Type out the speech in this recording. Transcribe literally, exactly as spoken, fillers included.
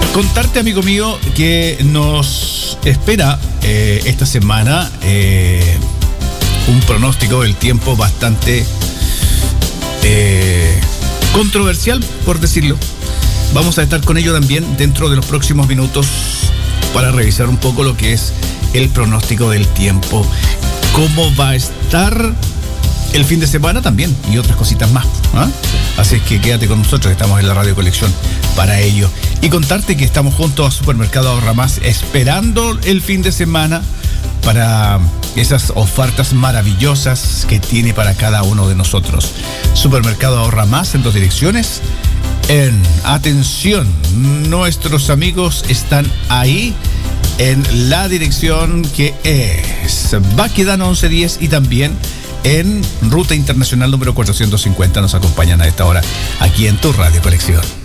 Contarte, amigo mío, que nos espera eh, esta semana eh, un pronóstico del tiempo bastante eh, controversial, por decirlo. Vamos a estar con ello también dentro de los próximos minutos para revisar un poco lo que es el pronóstico del tiempo, cómo va a estar el fin de semana también y otras cositas más, ¿eh? Así es que quédate con nosotros, estamos en la Radio Colección para ello. Y contarte que estamos juntos a Supermercado Ahorra Más, esperando el fin de semana para esas ofertas maravillosas que tiene para cada uno de nosotros. Supermercado Ahorra Más en dos direcciones. En atención, nuestros amigos están ahí en la dirección que es Baquedano once diez y también en Ruta Internacional número cuatrocientos cincuenta. Nos acompañan a esta hora aquí en tu Radio Colección.